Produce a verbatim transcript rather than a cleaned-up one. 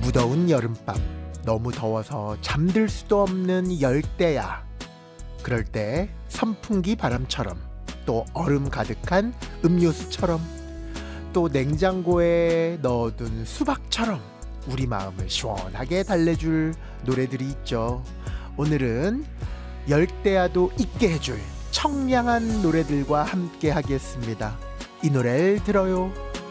무더운 여름밤, 너무 더워서 잠들 수도 없는 열대야. 그럴 때 선풍기 바람처럼, 또 얼음 가득한 음료수처럼, 또 냉장고에 넣어둔 수박처럼 우리 마음을 시원하게 달래줄 노래들이 있죠. 오늘은 열대야도 잊게 해줄 청량한 노래들과 함께 하겠습니다. 이 노래를 들어요.